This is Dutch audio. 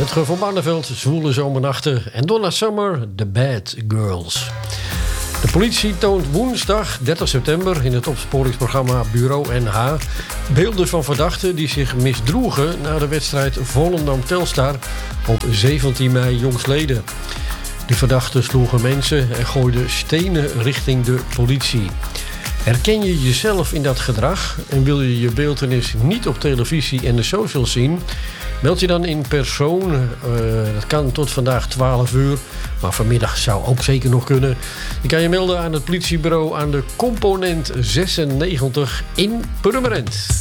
Rutger van Barneveld, Zwoele zomernachten en Donna Summer, The Bad Girls. De politie toont woensdag 30 september in het opsporingsprogramma Bureau NH beelden van verdachten die zich misdroegen na de wedstrijd Volendam-Telstar op 17 mei jongstleden. De verdachten sloegen mensen en gooiden stenen richting de politie. Herken je jezelf in dat gedrag en wil je je beeltenis niet op televisie en de socials zien? Meld je dan in persoon. Dat kan tot vandaag 12 uur. Maar vanmiddag zou ook zeker nog kunnen. Je kan je melden aan het politiebureau aan de Component 96 in Purmerend.